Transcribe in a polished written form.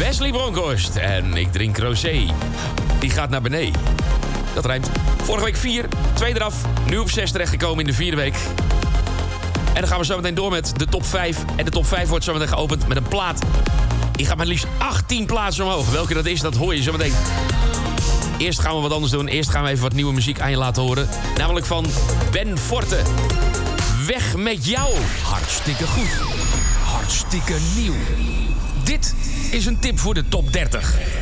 Wesley Bronkhorst en Ik drink rosé. Die gaat naar beneden. Dat rijmt. Vorige week 4, 2 eraf. Nu op 6 terechtgekomen in de 4e week. En dan gaan we zo meteen door met de top 5. En de top 5 wordt zo meteen geopend met een plaat. Die gaat maar liefst 18 plaatsen omhoog. Welke dat is, dat hoor je zo meteen. Eerst gaan we wat anders doen. Eerst gaan we even wat nieuwe muziek aan je laten horen. Namelijk van Ben Forte. Weg met jou. Hartstikke goed. Hartstikke nieuw. Dit is een tip voor de top 30.